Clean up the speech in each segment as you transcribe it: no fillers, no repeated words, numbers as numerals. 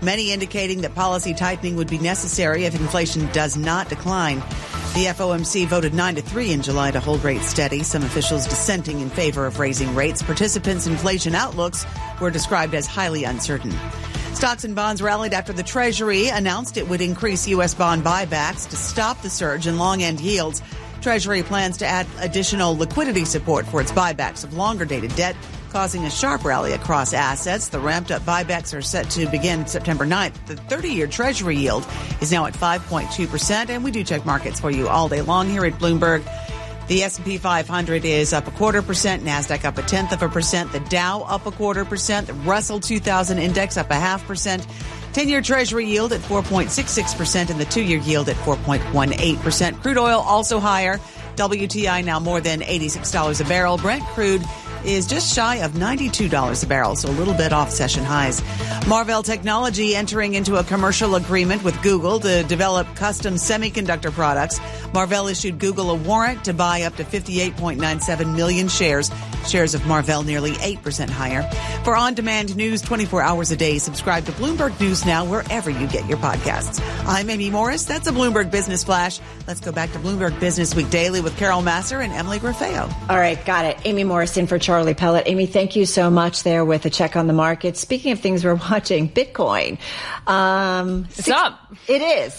many indicating that policy tightening would be necessary if inflation does not decline. The FOMC voted 9-3 in July to hold rates steady, some officials dissenting in favor of raising rates. Participants' inflation outlooks were described as highly uncertain. Stocks and bonds rallied after the Treasury announced it would increase U.S. bond buybacks to stop the surge in long-end yields. Treasury plans to add additional liquidity support for its buybacks of longer-dated debt, causing a sharp rally across assets. The ramped-up buybacks are set to begin September 9th. The 30-year Treasury yield is now at 5.2%, and we do check markets for you all day long here at Bloomberg. The S&P 500 is up 0.25%, NASDAQ up 0.1%, the Dow up 0.25%, the Russell 2000 index up 0.5%, 10-year Treasury yield at 4.66%, and the 2-year yield at 4.18%. Crude oil also higher. WTI now more than $86 a barrel. Brent crude is just shy of $92 a barrel, so a little bit off session highs. Marvell Technology entering into a commercial agreement with Google to develop custom semiconductor products. Marvell issued Google a warrant to buy up to 58.97 million shares. Shares of Marvell nearly 8% higher. For on-demand news 24 hours a day, subscribe to Bloomberg News Now wherever you get your podcasts. I'm Amy Morris. That's a Bloomberg Business Flash. Let's go back to Bloomberg Business Week Daily with Carol Massar and Emily Grafeo. All right, got it. Amy Morris in for Charlie Pellet. Amy, thank you so much there with a check on the market. Speaking of things we're watching, Bitcoin. It's up. It is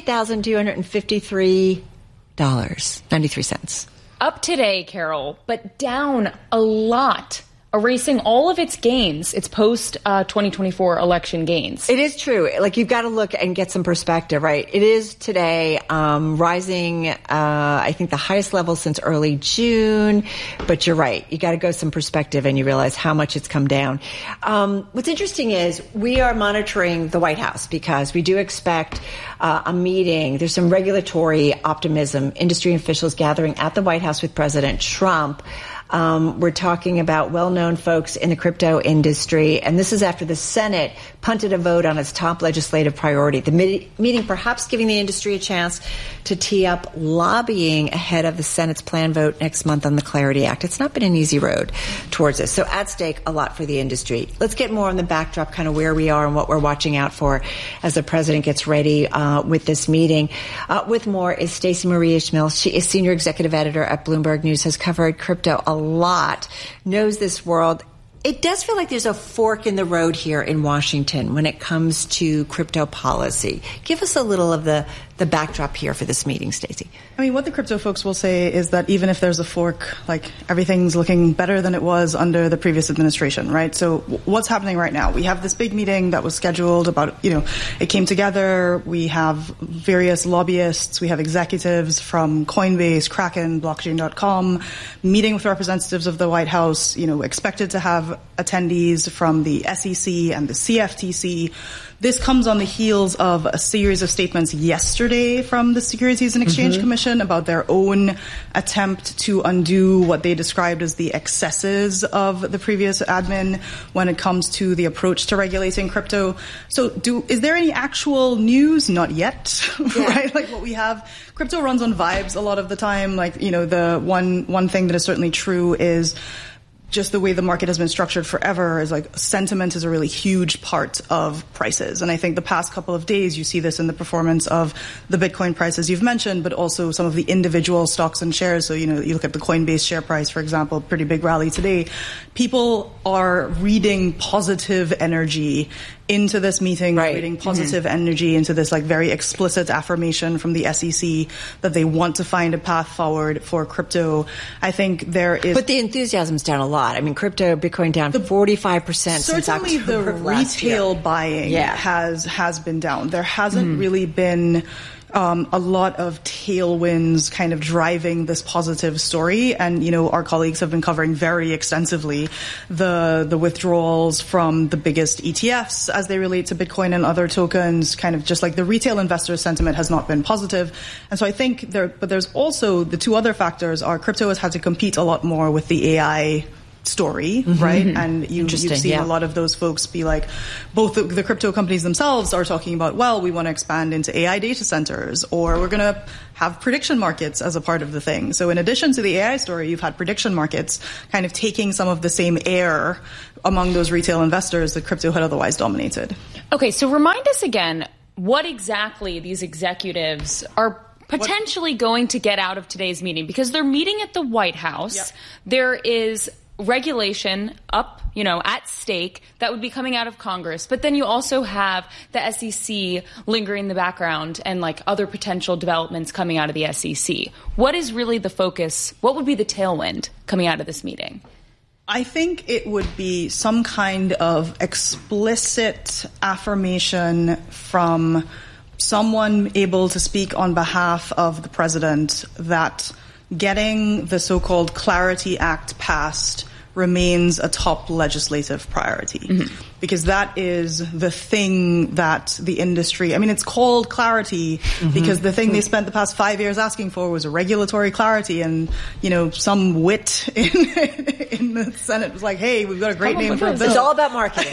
$68,253.93. Up today, Carol, but down a lot, erasing all of its gains, its post-2024 election gains. It is true. Like, you've got to look and get some perspective, right? It is today rising, I think, the highest level since early June. But you're right. You got to go some perspective and you realize how much it's come down. What's interesting is we are monitoring the White House because we do expect a meeting. There's some regulatory optimism, industry officials gathering at the White House with President Trump. We're talking about well-known folks in the crypto industry, and this is after the Senate punted a vote on its top legislative priority. The meeting perhaps giving the industry a chance to tee up lobbying ahead of the Senate's planned vote next month on the Clarity Act. It's not been an easy road towards this. So at stake, a lot for the industry. Let's get more on the backdrop, kind of where we are and what we're watching out for as the president gets ready with this meeting. With more is Stacey Marie Ishmael. She is senior executive editor at Bloomberg News, has covered crypto a lot, knows this world. It does feel like there's a fork in the road here in Washington when it comes to crypto policy. Give us a little of the backdrop here for this meeting, Stacey. I mean, what the crypto folks will say is that even if there's a fork, like, everything's looking better than it was under the previous administration, right? So what's happening right now? We have this big meeting that was scheduled about, it came together. We have various lobbyists. We have executives from Coinbase, Kraken, Blockchain.com, meeting with representatives of the White House, expected to have attendees from the SEC and the CFTC. This comes on the heels of a series of statements yesterday from the Securities and Exchange Commission about their own attempt to undo what they described as the excesses of the previous admin when it comes to the approach to regulating crypto. So is there any actual news? Not yet, right? Like, what we have, crypto runs on vibes a lot of the time. Like, the one thing that is certainly true is just the way the market has been structured forever is like sentiment is a really huge part of prices. And I think the past couple of days, you see this in the performance of the Bitcoin prices you've mentioned, but also some of the individual stocks and shares. So, you look at the Coinbase share price, for example, pretty big rally today. People are reading positive energy into this meeting, right, reading positive energy into this, like, very explicit affirmation from the SEC that they want to find a path forward for crypto. I think there is... But the enthusiasm's down a lot. I mean, crypto, Bitcoin down 45% since October. Certainly the retail buying has been down. There hasn't really been a lot of tailwinds kind of driving this positive story. And, our colleagues have been covering very extensively the withdrawals from the biggest ETFs as they relate to Bitcoin and other tokens, kind of just like the retail investor sentiment has not been positive. And so I think but there's also the two other factors are crypto has had to compete a lot more with the AI story, right? And you've seen a lot of those folks be like, both the crypto companies themselves are talking about, well, we want to expand into AI data centers, or we're going to have prediction markets as a part of the thing. So in addition to the AI story, you've had prediction markets kind of taking some of the same air among those retail investors that crypto had otherwise dominated. Okay, so remind us again what exactly these executives are potentially going to get out of today's meeting, because they're meeting at the White House. Yep. There is regulation up, at stake that would be coming out of Congress. But then you also have the SEC lingering in the background and like other potential developments coming out of the SEC. What is really the focus? What would be the tailwind coming out of this meeting? I think it would be some kind of explicit affirmation from someone able to speak on behalf of the president that getting the so-called Clarity Act passed remains a top legislative priority. Because that is the thing that the industry, it's called clarity because the thing they spent the past 5 years asking for was a regulatory clarity, and, some wit in the Senate was like, hey, we've got a great name for a bill. It's all about marketing.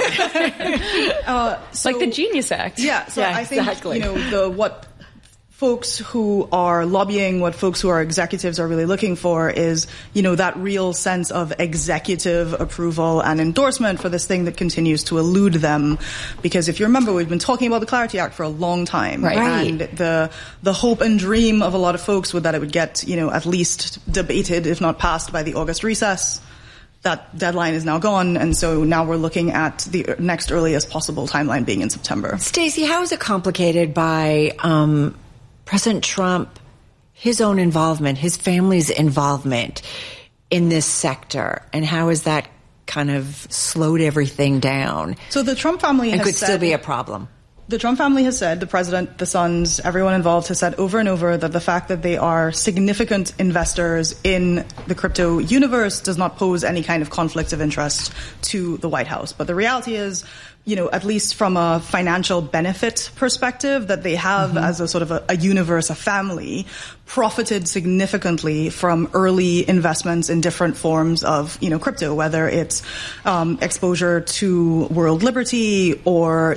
Like the Genius Act. Yeah, so I think, what folks who are lobbying, what folks who are executives are really looking for is, that real sense of executive approval and endorsement for this thing that continues to elude them. Because if you remember, we've been talking about the Clarity Act for a long time. Right. And the hope and dream of a lot of folks was that it would get, at least debated, if not passed, by the August recess. That deadline is now gone, and so now we're looking at the next earliest possible timeline being in September. Stacey, how is it complicated by President Trump, his own involvement, his family's involvement in this sector, and how has that kind of slowed everything down? So the Trump family and has could still be a problem. The Trump family has said, the president, the sons, everyone involved has said over and over that the fact that they are significant investors in the crypto universe does not pose any kind of conflict of interest to the White House. But the reality is, at least from a financial benefit perspective, that they have as a sort of a universe, a family, profited significantly from early investments in different forms of, crypto, whether it's exposure to world liberty or,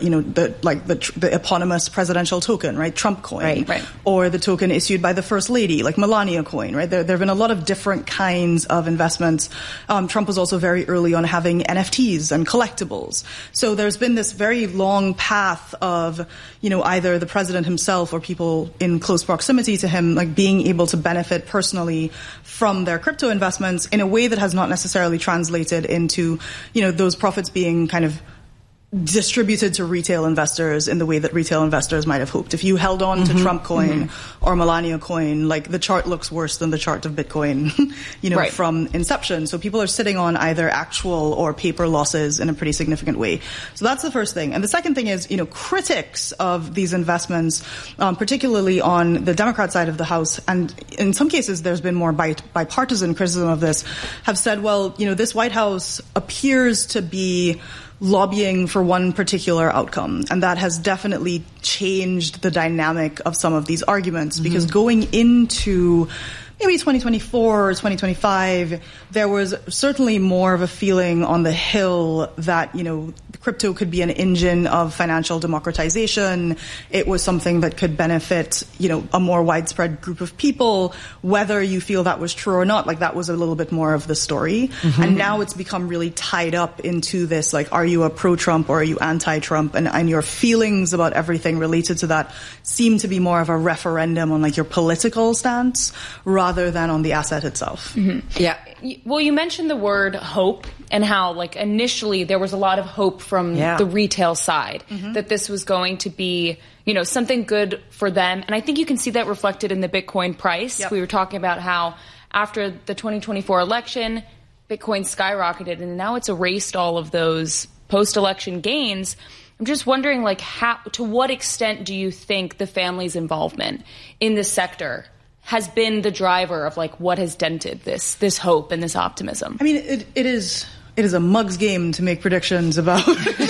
the eponymous presidential token, right? Trump coin. Right. Or the token issued by the First Lady, like Melania coin, right? There have been a lot of different kinds of investments. Trump was also very early on having NFTs and collectibles. So there's been this very long path of, either the president himself or people in close proximity to him, like being able to benefit personally from their crypto investments in a way that has not necessarily translated into, those profits being kind of distributed to retail investors in the way that retail investors might have hoped. If you held on to Trump coin or Melania coin, like the chart looks worse than the chart of Bitcoin, right. from inception. So people are sitting on either actual or paper losses in a pretty significant way. So that's the first thing. And the second thing is, critics of these investments, particularly on the Democrat side of the House, and in some cases there's been more bipartisan criticism of this, have said, well, this White House appears to be lobbying for one particular outcome. And that has definitely changed the dynamic of some of these arguments, because going into maybe 2024 or 2025, there was certainly more of a feeling on the Hill that, crypto could be an engine of financial democratization. It was something that could benefit, a more widespread group of people, whether you feel that was true or not. Like, that was a little bit more of the story. And now it's become really tied up into this, like, are you a pro-Trump or are you anti-Trump? And your feelings about everything related to that seem to be more of a referendum on, like, your political stance rather than on the asset itself. Yeah. Well, you mentioned the word hope and how, like, initially there was a lot of hope from the retail side that this was going to be, something good for them. And I think you can see that reflected in the Bitcoin price. Yep. We were talking about how after the 2024 election, Bitcoin skyrocketed, and now it's erased all of those post-election gains. I'm just wondering, like, to what extent do you think the family's involvement in this sector has been the driver of, like, what has dented this hope and this optimism? I mean, it is a mug's game to make predictions about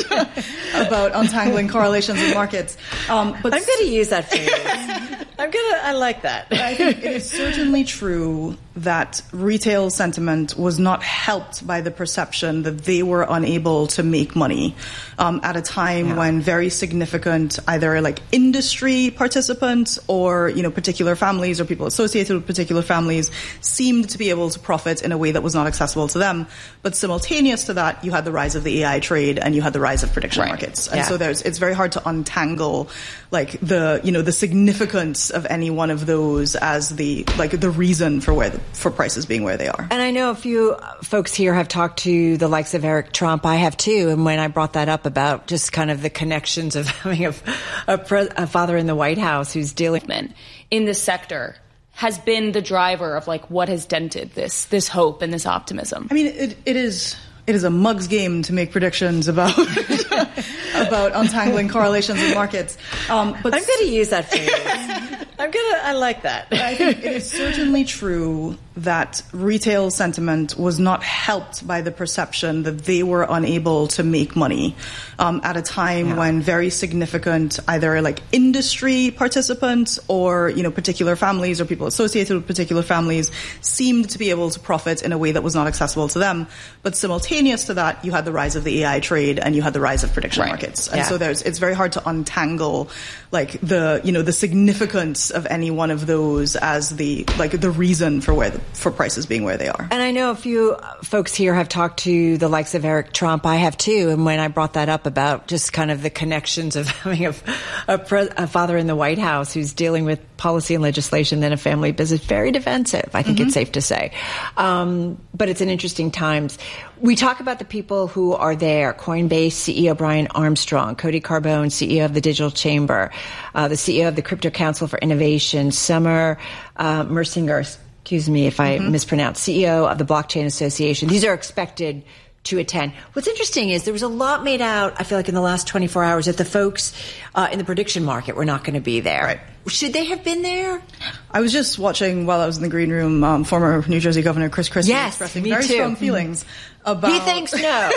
about untangling correlations in markets. But I'm going to use that phrase. I like that. I think it is certainly true that retail sentiment was not helped by the perception that they were unable to make money at a time when very significant either like industry participants or, particular families or people associated with particular families seemed to be able to profit in a way that was not accessible to them. But simultaneous to that, you had the rise of the AI trade and you had the rise of prediction markets. And so it's very hard to untangle like the significance of any one of those as the reason for prices being where they are. And I know a few folks here have talked to the likes of Eric Trump. I have too. And when I brought that up about just kind of the connections of having a father in the White House who's dealing in this sector has been the driver of like what has dented this hope and this optimism. I mean, it is a mug's game to make predictions about about untangling correlations in markets. But I'm going to use that phrase. I like that. I think it is certainly true that retail sentiment was not helped by the perception that they were unable to make money at a time when very significant either like industry participants or, particular families or people associated with particular families seemed to be able to profit in a way that was not accessible to them. But simultaneous to that, you had the rise of the AI trade and you had the rise of prediction markets. And so it's very hard to untangle like the significance of any one of those as the reason for prices being where they are. And I know a few folks here have talked to the likes of Eric Trump. I have too. And when I brought that up about just kind of the connections of having a father in the White House who's dealing with policy and legislation, then a family business, very defensive, I think it's safe to say. But it's an interesting times. We talk about the people who are there. Coinbase CEO Brian Armstrong, Cody Carbone, CEO of the Digital Chamber, the CEO of the Crypto Council for Innovation, Summer Mersinger, excuse me if I mispronounce, CEO of the Blockchain Association. These are expected to attend. What's interesting is there was a lot made out, I feel like, in the last 24 hours that the folks in the prediction market were not going to be there. Right. Should they have been there? I was just watching while I was in the green room, former New Jersey Governor Chris Christie expressing very strong feelings about... He thinks no.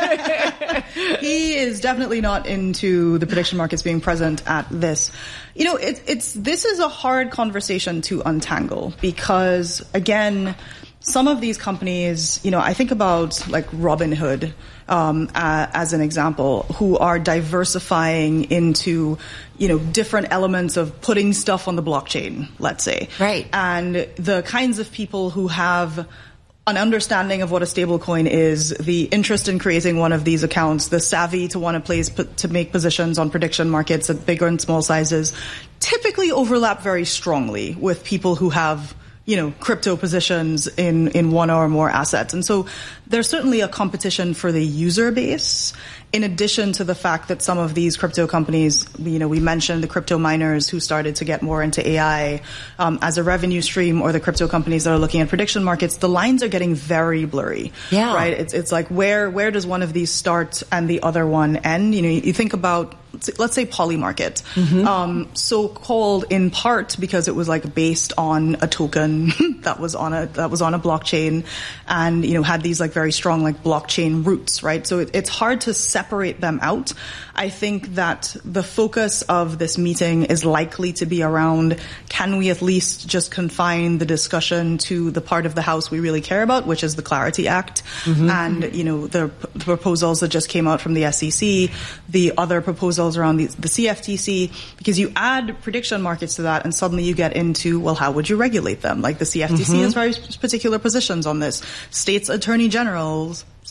He is definitely not into the prediction markets being present at this. This is a hard conversation to untangle because, again, some of these companies, I think about like Robinhood as an example, who are diversifying into, different elements of putting stuff on the blockchain, let's say. Right. And the kinds of people who have an understanding of what a stablecoin is, the interest in creating one of these accounts, the savvy to want to make positions on prediction markets at bigger and small sizes, typically overlap very strongly with people who have crypto positions in one or more assets. And so there's certainly a competition for the user base, in addition to the fact that some of these crypto companies, we mentioned the crypto miners who started to get more into AI as a revenue stream, or the crypto companies that are looking at prediction markets. The lines are getting very blurry. Yeah. Right? It's like where does one of these start and the other one end? You think about, let's say Polymarket, so-called in part because it was like based on a token that was on a blockchain, and had these like very strong like blockchain roots, right? So it's hard to separate them out. I think that the focus of this meeting is likely to be around, can we at least just confine the discussion to the part of the House we really care about, which is the Clarity Act, and the proposals that just came out from the SEC, the other proposals around the CFTC, because you add prediction markets to that and suddenly you get into, well, how would you regulate them? Like the CFTC has very particular positions on this. States attorneys general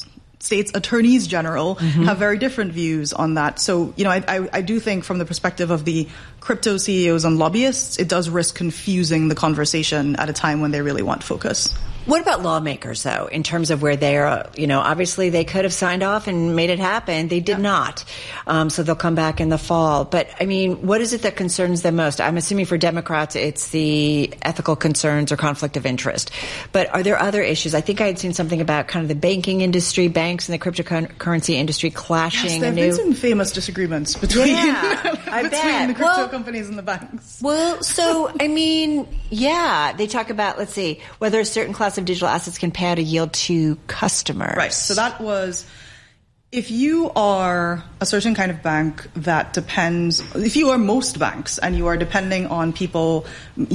have very different views on that. So, I do think from the perspective of the crypto CEOs and lobbyists, it does risk confusing the conversation at a time when they really want focus. What about lawmakers, though, in terms of where they're, obviously they could have signed off and made it happen. They did not. So they'll come back in the fall. But, what is it that concerns them most? I'm assuming for Democrats, it's the ethical concerns or conflict of interest. But are there other issues? I think I had seen something about kind of the banking industry, banks and the cryptocurrency industry clashing. Yes, there have been some famous disagreements between the crypto companies and the banks. Well, so, they talk about, let's see, whether a certain class of digital assets can pay out a yield to customers. Right. So that was, if you are a certain kind of bank that depends, if you are most banks and you are depending on people,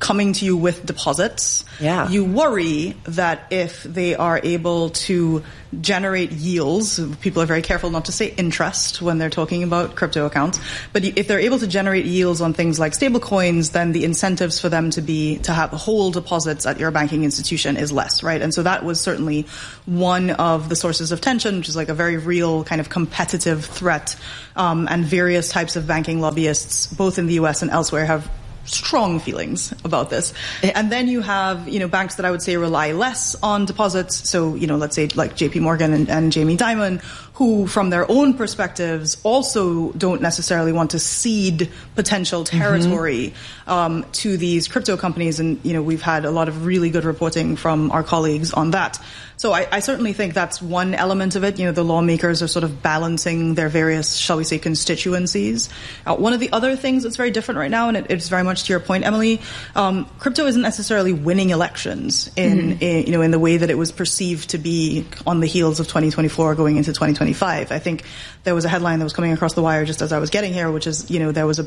coming to you with deposits. Yeah. You worry that if they are able to generate yields, people are very careful not to say interest when they're talking about crypto accounts, but if they're able to generate yields on things like stable coins, then the incentives for them to have whole deposits at your banking institution is less, right? And so that was certainly one of the sources of tension, which is like a very real kind of competitive threat, and various types of banking lobbyists, both in the US and elsewhere, have strong feelings about this. And then you have, banks that I would say rely less on deposits. So, let's say like JP Morgan and Jamie Dimon, who from their own perspectives also don't necessarily want to cede potential territory to these crypto companies. And, we've had a lot of really good reporting from our colleagues on that. So I certainly think that's one element of it. The lawmakers are sort of balancing their various, shall we say, constituencies. One of the other things that's very different right now, and it's very much to your point, Emily, crypto isn't necessarily winning elections in the way that it was perceived to be on the heels of 2024 going into 2025. I think there was a headline that was coming across the wire just as I was getting here, which is, there was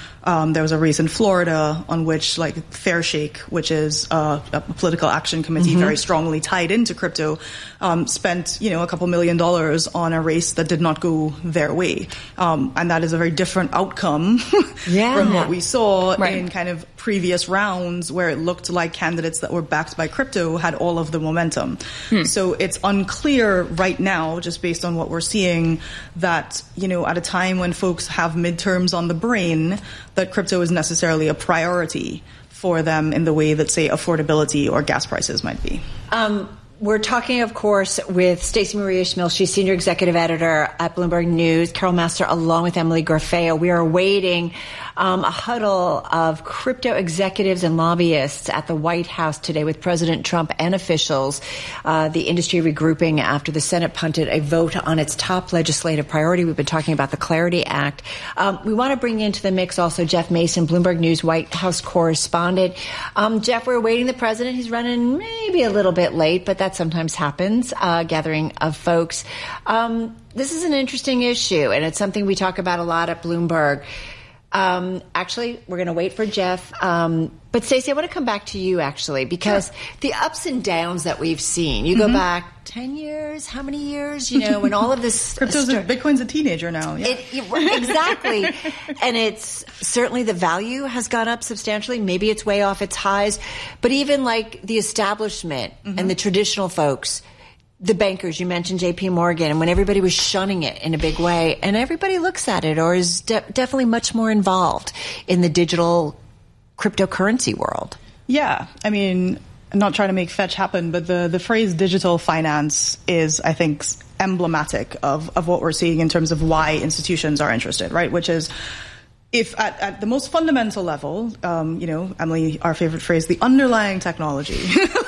a race in Florida on which like Fairshake, which is a political action committee very strongly tied into crypto, spent, a couple $1 million on a race that did not go their way. And that is a very different outcome from what we saw in kind of previous rounds where it looked like candidates that were backed by crypto had all of the momentum. So it's unclear right now, just based on what we're seeing, that, at a time when folks have midterms on the brain, that crypto is necessarily a priority for them in the way that, say, affordability or gas prices might be. We're talking, of course, with Stacey Maria Schmil. She's senior executive editor at Bloomberg News. Carol Master, along with Emily Garfeo. We are awaiting a huddle of crypto executives and lobbyists at the White House today with President Trump and officials. The industry regrouping after the Senate punted a vote on its top legislative priority. We've been talking about the Clarity Act. We want to bring into the mix also Jeff Mason, Bloomberg News White House correspondent. Jeff, we're awaiting the president. He's running maybe a little bit late, but that sometimes happens, gathering of folks. This is an interesting issue, and it's something we talk about a lot at Bloomberg. Actually, we're going to wait for Jeff. But Stacey, I want to come back to you, actually, because the ups and downs that we've seen, you go back 10 years, how many years, when all of this... Bitcoin's a teenager now. Yeah. Exactly. And it's certainly the value has gone up substantially. Maybe it's way off its highs. But even like the establishment and the traditional folks, the bankers, you mentioned JP Morgan, and when everybody was shunning it in a big way, and everybody looks at it or is definitely much more involved in the digital cryptocurrency world. Yeah. I mean, I'm not trying to make fetch happen, but the phrase digital finance is, I think, emblematic of what we're seeing in terms of why institutions are interested, right? Which is, if at the most fundamental level, Emily, our favorite phrase, the underlying technology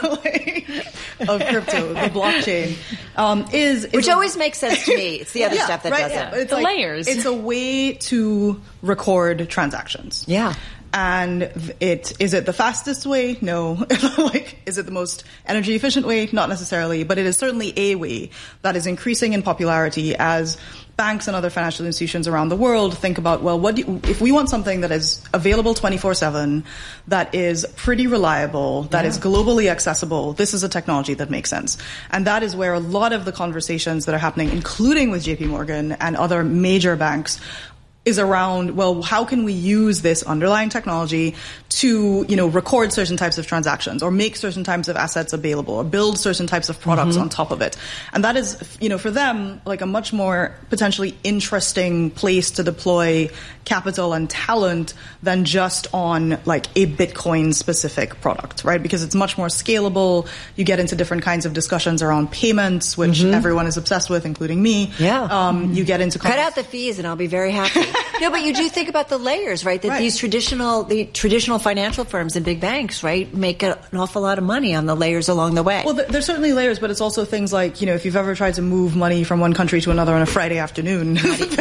of crypto, the blockchain, which always makes sense to me. It's the other stuff that doesn't. Yeah. It's the layers. It's a way to record transactions. Yeah. And is it the fastest way? No. Is it the most energy efficient way? Not necessarily, but it is certainly a way that is increasing in popularity as banks and other financial institutions around the world think about, well, if we want something that is available 24/7, that is pretty reliable, that is globally accessible, this is a technology that makes sense. And that is where a lot of the conversations that are happening, including with JP Morgan and other major banks, is around, well, how can we use this underlying technology to, record certain types of transactions or make certain types of assets available or build certain types of products on top of it. And that is, for them, like a much more potentially interesting place to deploy capital and talent than just on like a Bitcoin specific product, right? Because it's much more scalable. You get into different kinds of discussions around payments, which everyone is obsessed with, including me. Yeah. You get into cut out the fees and I'll be very happy. No, but you do think about the layers, right? That these traditional financial firms and big banks, right, make an awful lot of money on the layers along the way. Well, there's certainly layers, but it's also things like, if you've ever tried to move money from one country to another on a Friday afternoon,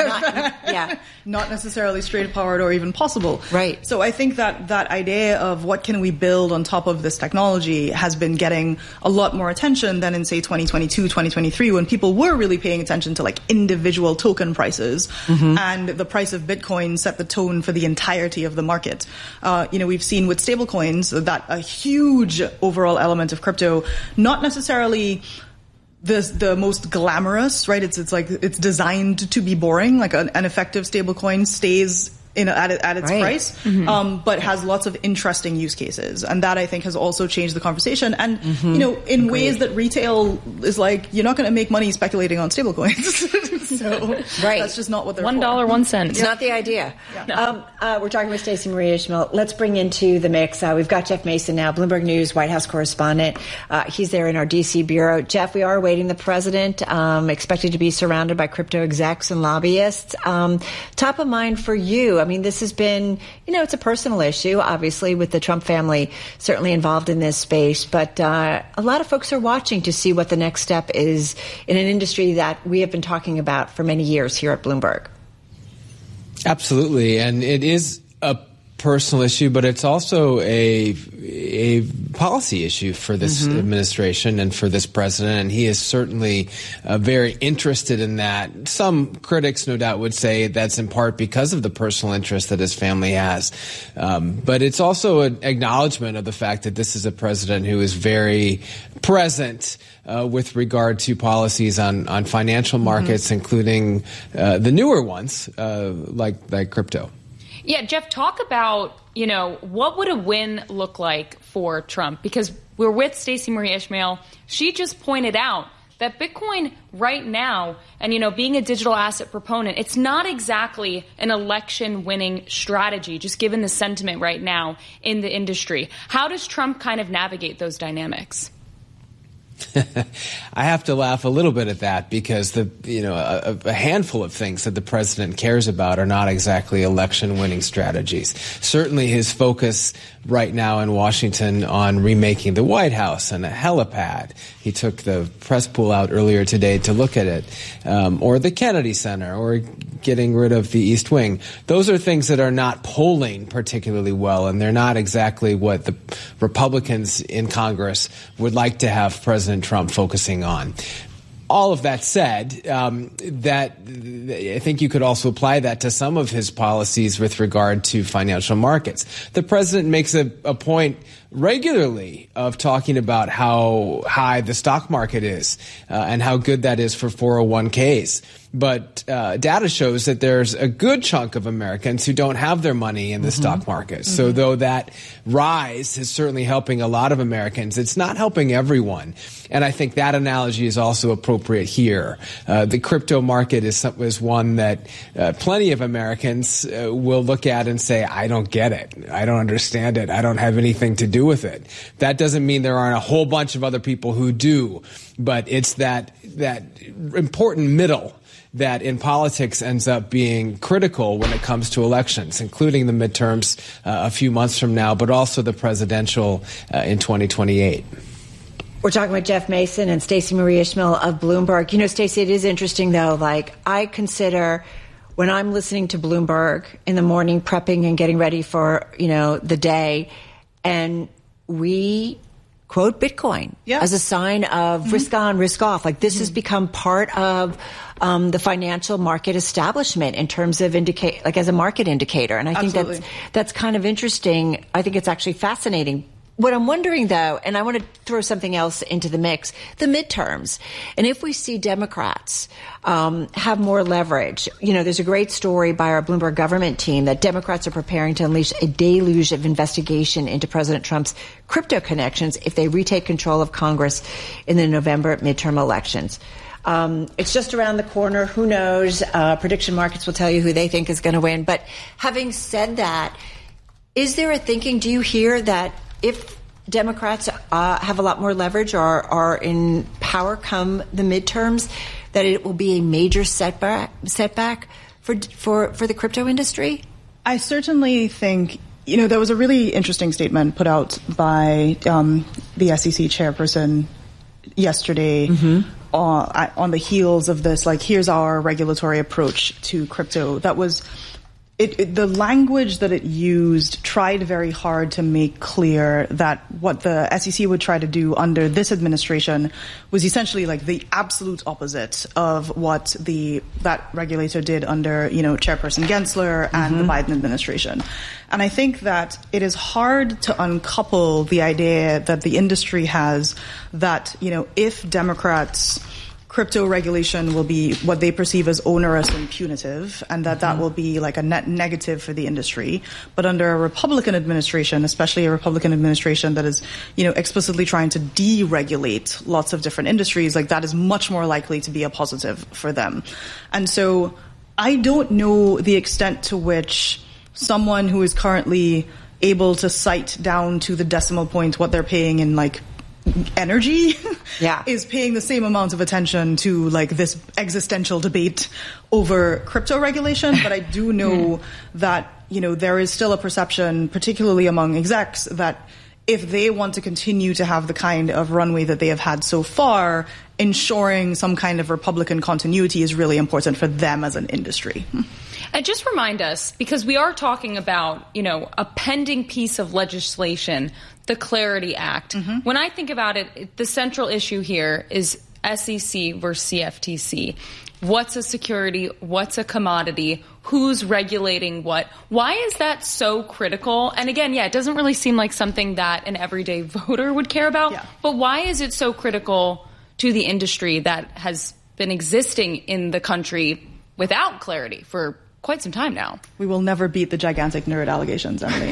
not necessarily straightforward or even possible. Right. So I think that idea of what can we build on top of this technology has been getting a lot more attention than in, say, 2022, 2023, when people were really paying attention to like individual token prices and the price price of Bitcoin set the tone for the entirety of the market. We've seen with stablecoins that a huge overall element of crypto, not necessarily the most glamorous, right? It's designed to be boring. Like an effective stablecoin stays at its price, but has lots of interesting use cases. And that, I think, has also changed the conversation. And, in ways that retail is like, you're not going to make money speculating on stablecoins. So that's just not what they're $1, 1 cent. It's not the idea. Yeah. We're talking with Stacey Marie Ishmael. Let's bring into the mix. We've got Jeff Mason now, Bloomberg News White House correspondent. He's there in our D.C. bureau. Jeff, we are awaiting the president, expected to be surrounded by crypto execs and lobbyists. Top of mind for you. I mean, this has been, it's a personal issue, obviously, with the Trump family certainly involved in this space. But a lot of folks are watching to see what the next step is in an industry that we have been talking about for many years here at Bloomberg. Absolutely. And it is a personal issue, but it's also a policy issue for this administration and for this president. And he is certainly very interested in that. Some critics, no doubt, would say that's in part because of the personal interest that his family has. But it's also an acknowledgement of the fact that this is a president who is very present with regard to policies on financial markets, including the newer ones like crypto. Yeah, Jeff, talk about, what would a win look like for Trump? Because we're with Stacey Marie Ishmael. She just pointed out that Bitcoin right now, and, being a digital asset proponent, it's not exactly an election-winning strategy, just given the sentiment right now in the industry. How does Trump kind of navigate those dynamics? I have to laugh a little bit at that because a handful of things that the president cares about are not exactly election-winning strategies. Certainly his focus right now in Washington on remaking the White House and a helipad. He took the press pool out earlier today to look at it, or the Kennedy Center, or getting rid of the East Wing. Those are things that are not polling particularly well, and they're not exactly what the Republicans in Congress would like to have President Trump focusing on. All of that said, that I think you could also apply that to some of his policies with regard to financial markets. The president makes a point regularly of talking about how high the stock market is and how good that is for 401ks. But data shows that there's a good chunk of Americans who don't have their money in the stock market. So though that rise is certainly helping a lot of Americans, it's not helping everyone. And I think that analogy is also appropriate here. The crypto market is one that plenty of Americans will look at and say, I don't get it. I don't understand it. I don't have anything to do with it. That doesn't mean there aren't a whole bunch of other people who do, but it's that important middle that in politics ends up being critical when it comes to elections, including the midterms a few months from now, but also the presidential in 2028. We're talking with Jeff Mason and Stacey Marie Ishmael of Bloomberg. Stacey, it is interesting, though. I consider when I'm listening to Bloomberg in the morning, prepping and getting ready for, the day, and we quote Bitcoin as a sign of risk on, risk off. This has become part of the financial market establishment in terms of as a market indicator. And I think that's kind of interesting. I think it's actually fascinating. What I'm wondering, though, and I want to throw something else into the mix, the midterms. And if we see Democrats have more leverage, there's a great story by our Bloomberg government team that Democrats are preparing to unleash a deluge of investigation into President Trump's crypto connections if they retake control of Congress in the November midterm elections. It's just around the corner. Who knows? Prediction markets will tell you who they think is going to win. But having said that, is there a thinking, do you hear that if Democrats have a lot more leverage or are in power come the midterms, that it will be a major setback for the crypto industry? I certainly think, there was a really interesting statement put out by the SEC chairperson yesterday on the heels of this, here's our regulatory approach to crypto. That was the language that it used tried very hard to make clear that what the SEC would try to do under this administration was essentially like the absolute opposite of what that regulator did under, Chairperson Gensler and the Biden administration. And I think that it is hard to uncouple the idea that the industry has that, if Democrats crypto regulation will be what they perceive as onerous and punitive, and that will be like a net negative for the industry. But under a Republican administration, especially a Republican administration that is, explicitly trying to deregulate lots of different industries, like that is much more likely to be a positive for them. And so I don't know the extent to which someone who is currently able to cite down to the decimal point what they're paying in like energy is paying the same amount of attention to like this existential debate over crypto regulation. But I do know that, there is still a perception, particularly among execs, that if they want to continue to have the kind of runway that they have had so far, ensuring some kind of Republican continuity is really important for them as an industry. And just remind us, because we are talking about, a pending piece of legislation, the Clarity Act. When I think about it, the central issue here is SEC versus CFTC. What's a security? What's a commodity? Who's regulating what? Why is that so critical? And again, it doesn't really seem like something that an everyday voter would care about. But why is it so critical to the industry that has been existing in the country without clarity for quite some time now? We will never beat the gigantic nerd allegations, Emily.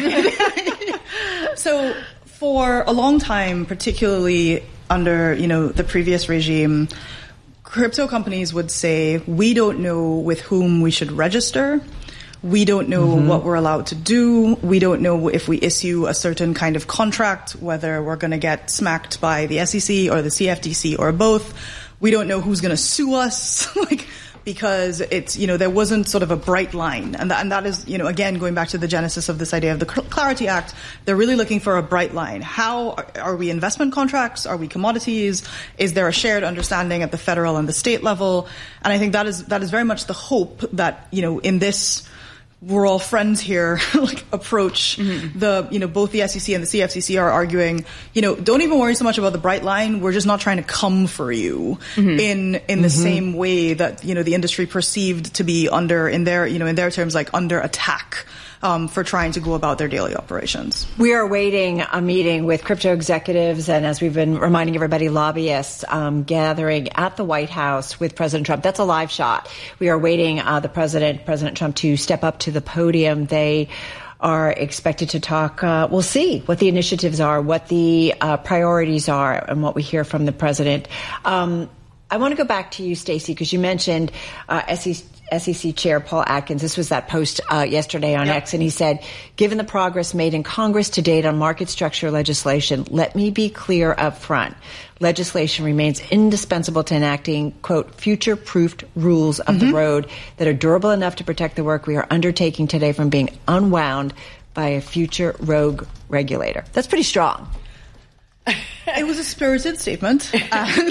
So for a long time, particularly under, the previous regime, crypto companies would say, we don't know with whom we should register. We don't know what we're allowed to do. We don't know if we issue a certain kind of contract, whether we're going to get smacked by the SEC or the CFTC or both. We don't know who's going to sue us. Because it's, there wasn't sort of a bright line. And that is, again, going back to the genesis of this idea of the Clarity Act, they're really looking for a bright line. How are we investment contracts? Are we commodities? Is there a shared understanding at the federal and the state level? And I think that is very much the hope that, in this we're all friends here, approach, both the SEC and the CFTC are arguing, don't even worry so much about the bright line. We're just not trying to come for you in the same way that, the industry perceived to be under, in their terms, like under attack. For trying to go about their daily operations. We are awaiting a meeting with crypto executives and, as we've been reminding everybody, lobbyists gathering at the White House with President Trump. That's a live shot. We are waiting President Trump, to step up to the podium. They are expected to talk. We'll see what the initiatives are, what the priorities are, and what we hear from the president. I want to go back to you, Stacey, because you mentioned SEC Chair Paul Atkins. This was that post yesterday on X, and he said, given the progress made in Congress to date on market structure legislation, let me be clear up front. Legislation remains indispensable to enacting, quote, future-proofed rules of the road that are durable enough to protect the work we are undertaking today from being unwound by a future rogue regulator. That's pretty strong. It was a spirited statement. And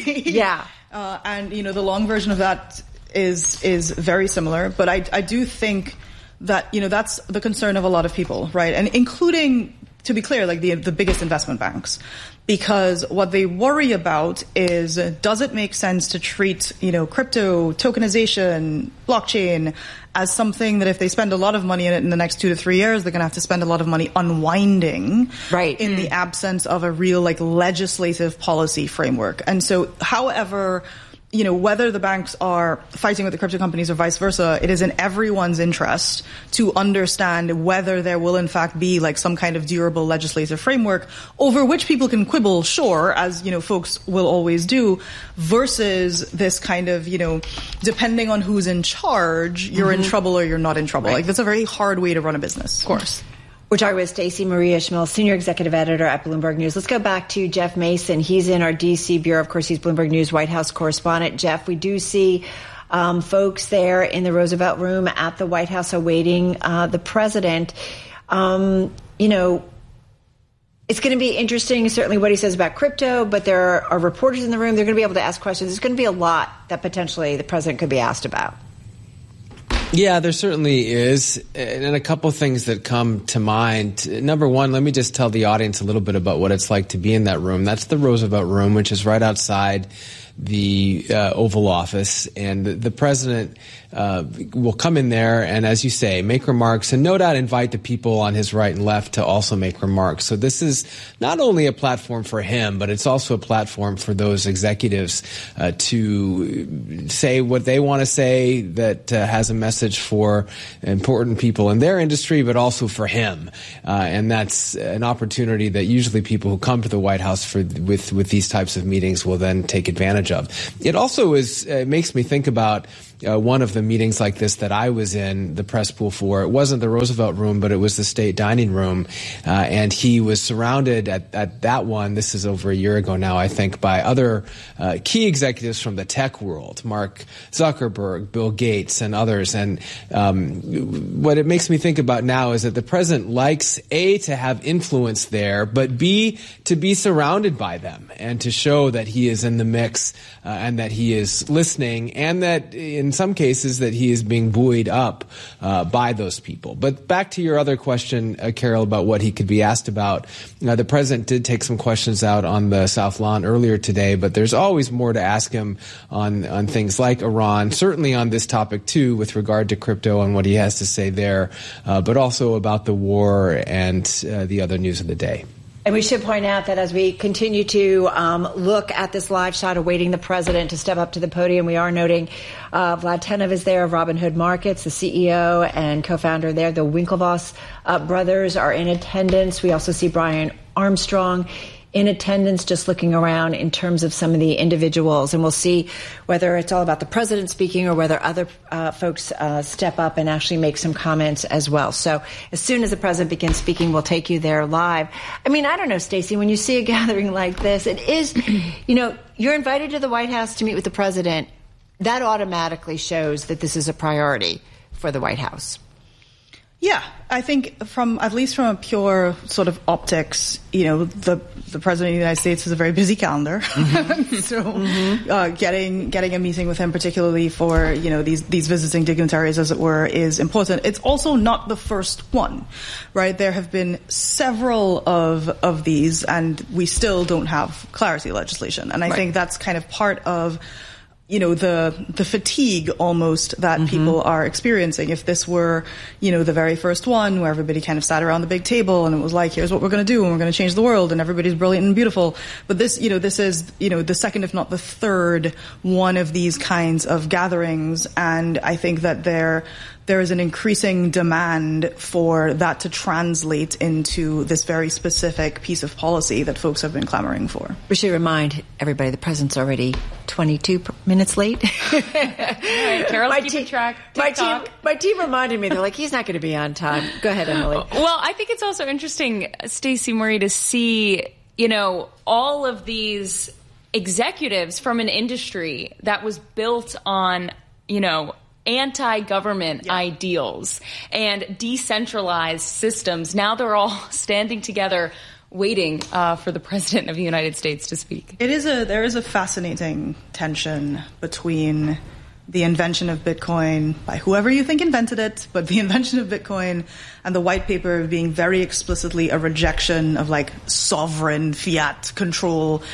the long version of that is very similar, but I do think that, that's the concern of a lot of people, right? And including, to be clear, like the biggest investment banks, because what they worry about is, does it make sense to treat, crypto, tokenization, blockchain as something that if they spend a lot of money in it in the next 2 to 3 years, they're going to have to spend a lot of money unwinding in the absence of a real legislative policy framework. And so, however, whether the banks are fighting with the crypto companies or vice versa, it is in everyone's interest to understand whether there will in fact be some kind of durable legislative framework over which people can quibble, sure, as, folks will always do, versus this kind of, depending on who's in charge, you're in trouble or you're not in trouble. That's a very hard way to run a business. Of course. We're talking with Stacey Maria Schmill, Senior Executive Editor at Bloomberg News. Let's go back to Jeff Mason. He's in our D.C. Bureau. Of course, he's Bloomberg News White House correspondent. Jeff, we do see folks there in the Roosevelt Room at the White House awaiting the president. It's going to be interesting, certainly what he says about crypto, but there are reporters in the room. They're going to be able to ask questions. There's going to be a lot that potentially the president could be asked about. Yeah, there certainly is. And a couple of things that come to mind. Number one, let me just tell the audience a little bit about what it's like to be in that room. That's the Roosevelt Room, which is right outside the Oval Office, and the president will come in there and, as you say, make remarks, and no doubt invite the people on his right and left to also make remarks. So this is not only a platform for him, but it's also a platform for those executives to say what they want to say that has a message for important people in their industry, but also for him. And that's an opportunity that usually people who come to the White House with these types of meetings will then take advantage of. It also makes me think about one of the meetings like this that I was in the press pool for. It wasn't the Roosevelt Room, but it was the State Dining Room. And he was surrounded at that one, this is over a year ago now, I think, by other key executives from the tech world, Mark Zuckerberg, Bill Gates, and others. And what it makes me think about now is that the president likes, A, to have influence there, but B, to be surrounded by them and to show that he is in the mix and that he is listening, and that in some cases that he is being buoyed up by those people. But back to your other question, Carol, about what he could be asked about. The president did take some questions out on the South Lawn earlier today, but there's always more to ask him on things like Iran, certainly on this topic too, with regard to crypto and what he has to say there, but also about the war and the other news of the day. And we should point out that as we continue to look at this live shot awaiting the president to step up to the podium, we are noting Vlad Tenev is there of Robinhood Markets, the CEO and co-founder there. The Winklevoss brothers are in attendance. We also see Brian Armstrong in attendance, just looking around in terms of some of the individuals. And we'll see whether it's all about the president speaking or whether other folks step up and actually make some comments as well. So as soon as the president begins speaking, we'll take you there live. I mean, I don't know, Stacey, when you see a gathering like this, it is, you're invited to the White House to meet with the president. That automatically shows that this is a priority for the White House. Yeah, I think at least from a pure sort of optics, the president of the United States has a very busy calendar. Mm-hmm. So getting a meeting with him, particularly for, these visiting dignitaries, as it were, is important. It's also not the first one, right? There have been several of these, and we still don't have clarity legislation. And I think that's kind of part of the fatigue almost that people are experiencing. If this were, the very first one where everybody kind of sat around the big table and it was like, here's what we're going to do and we're going to change the world and everybody's brilliant and beautiful. But this, this is, the second, if not the third one of these kinds of gatherings. And I think that there is an increasing demand for that to translate into this very specific piece of policy that folks have been clamoring for. We should remind everybody the president's already 22 minutes late. Right, Carol's keeping track. My team reminded me, they're like, he's not going to be on time. Go ahead, Emily. Well, I think it's also interesting, Stacey Marie, to see, all of these executives from an industry that was built on, anti-government ideals and decentralized systems. Now they're all standing together waiting for the president of the United States to speak. There is a fascinating tension between the invention of Bitcoin by whoever you think invented it, but the invention of Bitcoin and the white paper being very explicitly a rejection of sovereign fiat control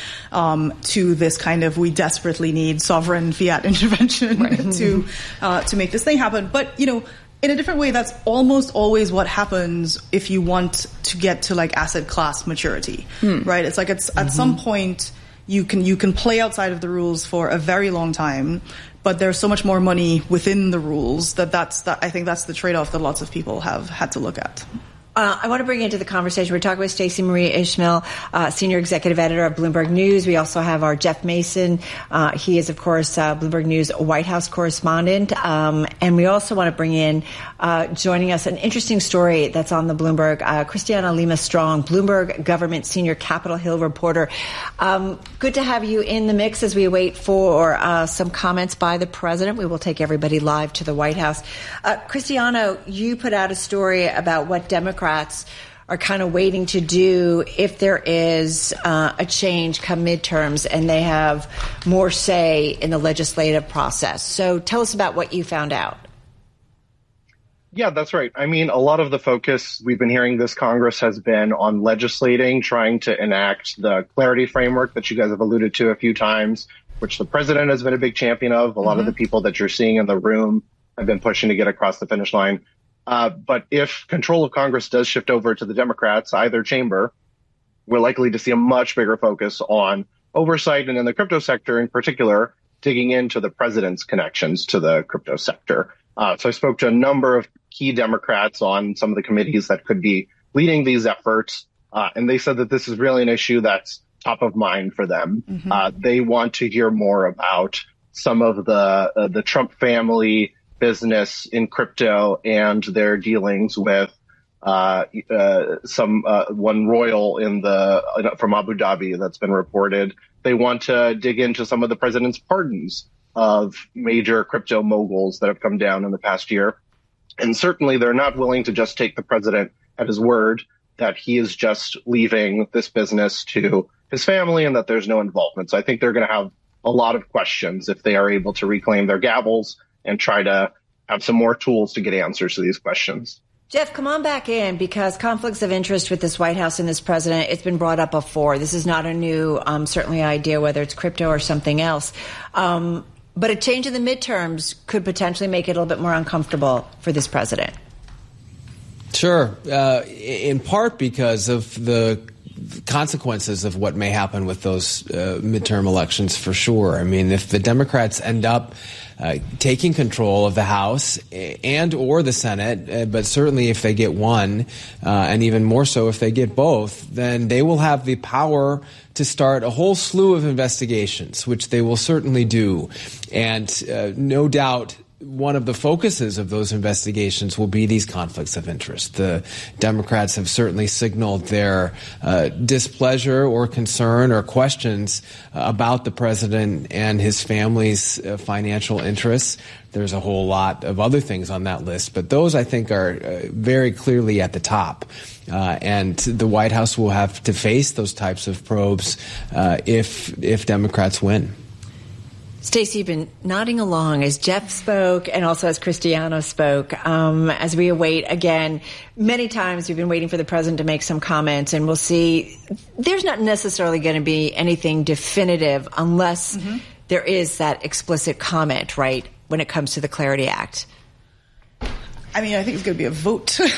to this kind of, we desperately need sovereign fiat intervention to make this thing happen. But, in a different way, that's almost always what happens if you want to get to asset class maturity, right? It's at some point you can play outside of the rules for a very long time, but there's so much more money within the rules I think that's the trade-off that lots of people have had to look at. I want to bring into the conversation. We're talking with Stacey Marie Ishmael, Senior Executive Editor of Bloomberg News. We also have our Jeff Mason. He is, of course, Bloomberg News White House correspondent. And we also want to bring in, joining us, an interesting story that's on the Bloomberg, Christiana Lima Strong, Bloomberg Government Senior Capitol Hill reporter. Good to have you in the mix as we wait for some comments by the president. We will take everybody live to the White House. Christiana, you put out a story about what Democrats are kind of waiting to do if there is a change come midterms and they have more say in the legislative process. So tell us about what you found out. Yeah, that's right. I mean, a lot of the focus we've been hearing this Congress has been on legislating, trying to enact the clarity framework that you guys have alluded to a few times, which the president has been a big champion of. A lot of the people that you're seeing in the room have been pushing to get across the finish line. But if control of Congress does shift over to the Democrats, either chamber, we're likely to see a much bigger focus on oversight and in the crypto sector in particular, digging into the president's connections to the crypto sector. So I spoke to a number of key Democrats on some of the committees that could be leading these efforts, and they said that this is really an issue that's top of mind for them. They want to hear more about some of the Trump family business in crypto and their dealings with one royal from Abu Dhabi that's been reported. They want to dig into some of the president's pardons of major crypto moguls that have come down in the past year. And certainly they're not willing to just take the president at his word that he is just leaving this business to his family and that there's no involvement. So I think they're going to have a lot of questions if they are able to reclaim their gavels and try to have some more tools to get answers to these questions. Jeff, come on back in, because conflicts of interest with this White House and this president, it's been brought up before. This is not a new, certainly idea, whether it's crypto or something else. But a change in the midterms could potentially make it a little bit more uncomfortable for this president. Sure. In part because of the consequences of what may happen with those midterm elections, for sure. I mean, if the Democrats end up taking control of the House and or the Senate, but certainly if they get one, and even more so if they get both, then they will have the power to start a whole slew of investigations, which they will certainly do. And no doubt one of the focuses of those investigations will be these conflicts of interest. The Democrats have certainly signaled their displeasure or concern or questions about the president and his family's financial interests. There's a whole lot of other things on that list, but those, I think, are very clearly at the top. And the White House will have to face those types of probes if Democrats win. Stacey, you've been nodding along as Jeff spoke and also as Cristiano spoke. As we await, again, many times we've been waiting for the president to make some comments, and we'll see. There's not necessarily going to be anything definitive unless there is that explicit comment, right, when it comes to the Clarity Act. I mean, I think it's going to be a vote. You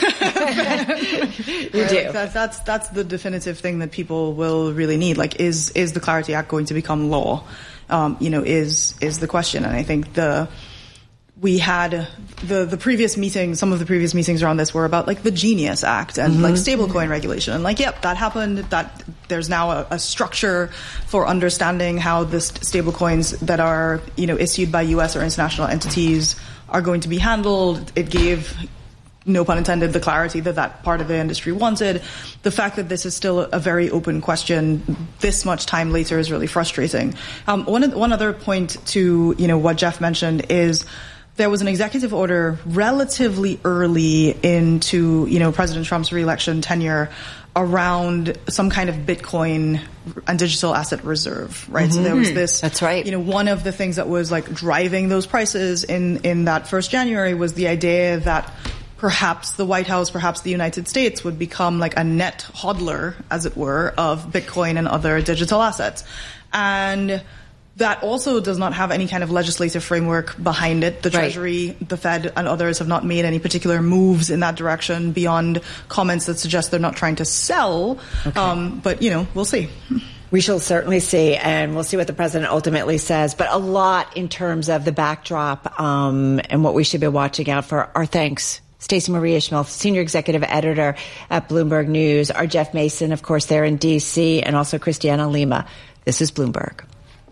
do. That's the definitive thing that people will really need. Like, is the Clarity Act going to become law? Is the question. And I think we had the previous meetings, some of the previous meetings around this were about like the Genius Act and like stablecoin regulation. And like, yep, that happened. That there's now a structure for understanding how the stablecoins that are, issued by U.S. or international entities are going to be handled. It gave, no pun intended, the clarity that part of the industry wanted. The fact that this is still a very open question this much time later is really frustrating. One other point to, what Jeff mentioned is there was an executive order relatively early into, President Trump's re-election tenure around some kind of Bitcoin and digital asset reserve, right? So there was this. That's right. One of the things that was like driving those prices in that first January was the idea that perhaps the White House, perhaps the United States would become like a net hodler, as it were, of Bitcoin and other digital assets. And that also does not have any kind of legislative framework behind it. The Treasury, the Fed, and others have not made any particular moves in that direction beyond comments that suggest they're not trying to sell. Okay. But, we'll see. We shall certainly see, and we'll see what the president ultimately says. But a lot in terms of the backdrop and what we should be watching out for. Our thanks. Stacey Marie Ishmael, Senior Executive Editor at Bloomberg News. Our Jeff Mason, of course, there in D.C., and also Cristiano Lima. This is Bloomberg.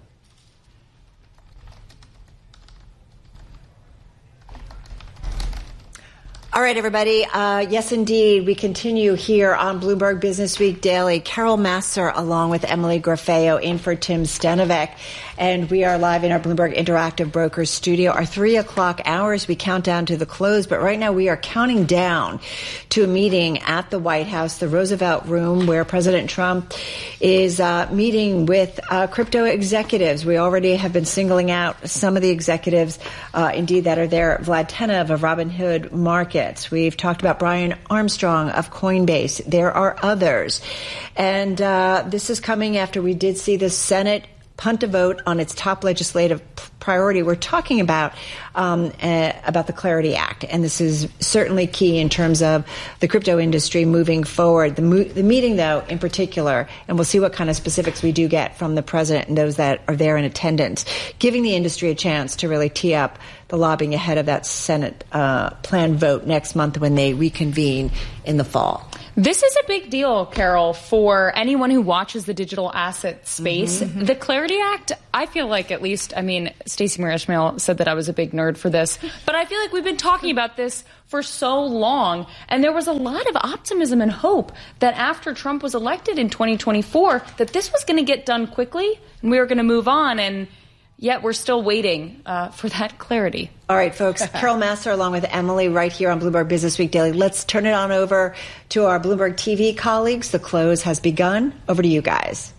All right, everybody. Yes, indeed. We continue here on Bloomberg Business Week Daily. Carol Massar along with Emily Grafeo in for Tim Stenovec. And we are live in our Bloomberg Interactive Brokers studio. Our 3 o'clock hours, we count down to the close. But right now we are counting down to a meeting at the White House, the Roosevelt Room, where President Trump is meeting with crypto executives. We already have been singling out some of the executives, indeed, that are there. Vlad Tenev of Robinhood Markets. markets. We've talked about Brian Armstrong of Coinbase. There are others. And this is coming after we did see the Senate punt a vote on its top legislative priority. We're talking about the Clarity Act, and this is certainly key in terms of the crypto industry moving forward. The meeting, though, in particular, and we'll see what kind of specifics we do get from the president and those that are there in attendance, giving the industry a chance to really tee up the lobbying ahead of that Senate planned vote next month when they reconvene in the fall. This is a big deal, Carol, for anyone who watches the digital asset space. Mm-hmm. The Clarity Act, I feel like at least, Stacey Marie Ishmael said that I was a big nerd for this, but I feel like we've been talking about this for so long, and there was a lot of optimism and hope that after Trump was elected in 2024, that this was going to get done quickly, and we were going to move on, and yet we're still waiting for that clarity. All right, folks. Carol Massar along with Emily right here on Bloomberg Business Week Daily. Let's turn it on over to our Bloomberg TV colleagues. The close has begun. Over to you guys.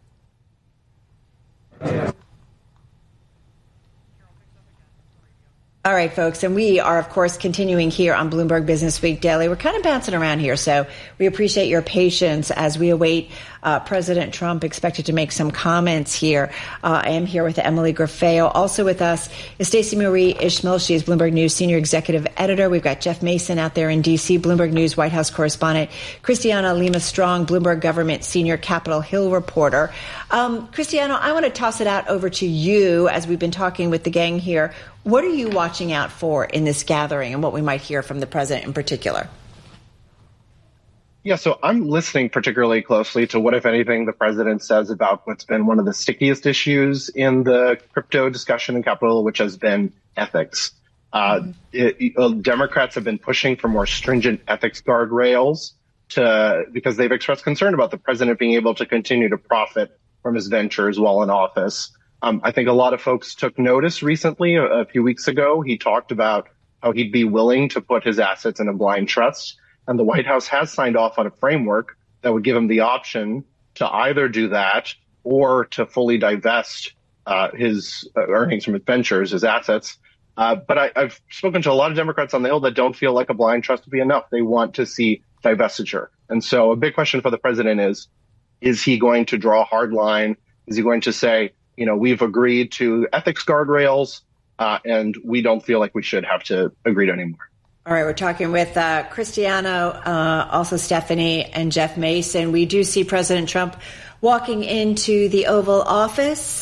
All right, folks, and we are, of course, continuing here on Bloomberg Business Week Daily. We're kind of bouncing around here, so we appreciate your patience as we await President Trump expected to make some comments here. I am here with Emily Grafeo. Also with us is Stacey Marie Ishmael. She is Bloomberg News Senior Executive Editor. We've got Jeff Mason out there in D.C., Bloomberg News White House Correspondent. Christiana Lima-Strong, Bloomberg Government Senior Capitol Hill Reporter. Christiana, I want to toss it out over to you as we've been talking with the gang here. What are you watching out for in this gathering and what we might hear from the president in particular? Yeah, so I'm listening particularly closely to what, if anything, the president says about what's been one of the stickiest issues in the crypto discussion in Capitol Hill, which has been ethics. Democrats have been pushing for more stringent ethics guardrails because they've expressed concern about the president being able to continue to profit from his ventures while in office. I think a lot of folks took notice recently. A few weeks ago, he talked about how he'd be willing to put his assets in a blind trust. And the White House has signed off on a framework that would give him the option to either do that or to fully divest his earnings from his ventures, his assets. But I've spoken to a lot of Democrats on the Hill that don't feel like a blind trust would be enough. They want to see divestiture. And so a big question for the president is he going to draw a hard line? Is he going to say, we've agreed to ethics guardrails and we don't feel like we should have to agree to anymore? All right, we're talking with Cristiano, also Stephanie, and Jeff Mason. We do see President Trump walking into the Oval Office,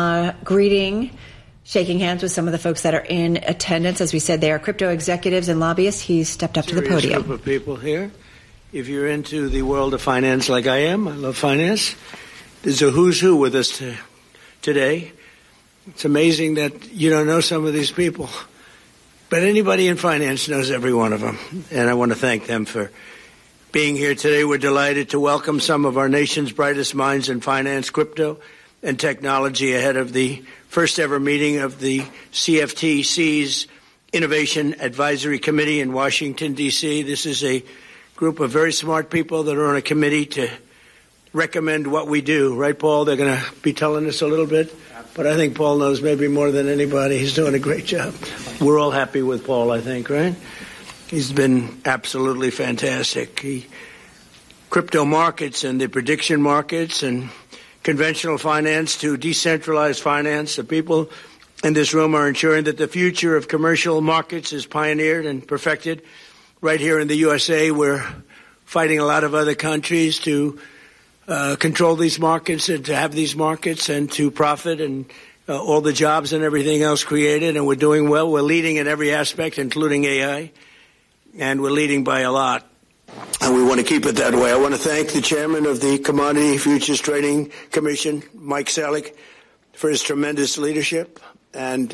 shaking hands with some of the folks that are in attendance. As we said, they are crypto executives and lobbyists. He's stepped up to the podium. Group of people here. If you're into the world of finance like I am, I love finance. There's a who's who with us today. It's amazing that you don't know some of these people. But anybody in finance knows every one of them, and I want to thank them for being here today. We're delighted to welcome some of our nation's brightest minds in finance, crypto, and technology ahead of the first ever meeting of the CFTC's Innovation Advisory Committee in Washington, D.C. This is a group of very smart people that are on a committee to recommend what we do. Right, Paul? They're going to be telling us a little bit. But I think Paul knows maybe more than anybody. He's doing a great job. We're all happy with Paul, I think, right? He's been absolutely fantastic. Crypto markets and the prediction markets and conventional finance to decentralized finance. The people in this room are ensuring that the future of commercial markets is pioneered and perfected. Right here in the USA, we're fighting a lot of other countries to control these markets and to have these markets and to profit and all the jobs and everything else created. And we're doing well. We're leading in every aspect, including AI. And we're leading by a lot. And we want to keep it that way. I want to thank the chairman of the Commodity Futures Trading Commission, Mike Selig, for his tremendous leadership. And